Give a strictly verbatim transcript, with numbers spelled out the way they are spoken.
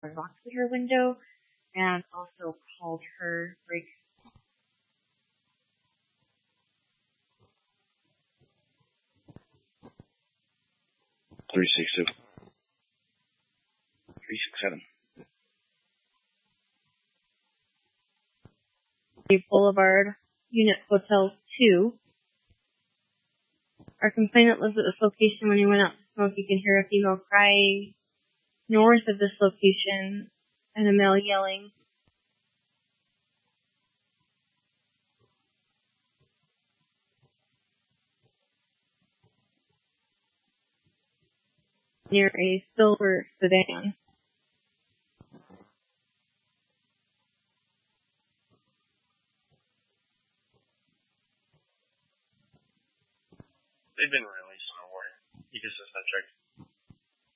knocked at her window and also called her break. Three six two. Three six seven. Boulevard, Unit Hotel two. Our complainant lives at this location. When he went out to smoke, you can hear a female crying north of this location and a male yelling. Near a silver sedan. They've been released nowhere. You can just check.